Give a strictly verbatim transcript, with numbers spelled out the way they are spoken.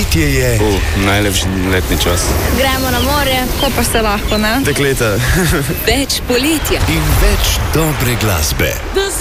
Poletje je. Uh, najlepši letni čas. Gremo na morje, ko pa se lahko, ne? Dekleta. Več poletja. In več dobre glasbe.